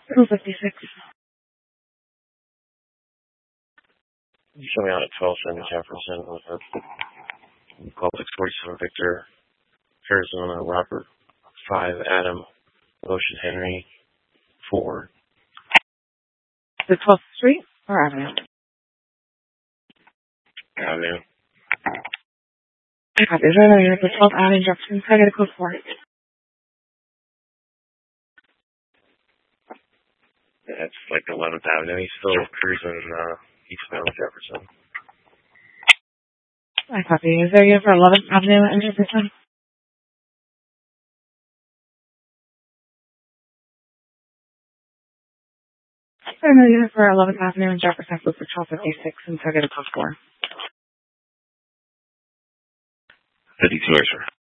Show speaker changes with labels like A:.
A: 256.
B: Show me out at 1270 Jefferson with a call 647 Victor, Arizona, Robert 5 Adam, Ocean Henry 4.
A: The 12th Street or Avenue?
B: Avenue.
A: I copy. Is there another unit for 12th Avenue Jefferson? Can I get a code 4?
B: That's like 11th Avenue. He's still cruising eastbound Jefferson.
A: I copy. Is there a unit for 11th Avenue and Jefferson? Is there another unit for 11th Avenue and Jefferson for 1256 and can I get a code 4?
B: 52, sir.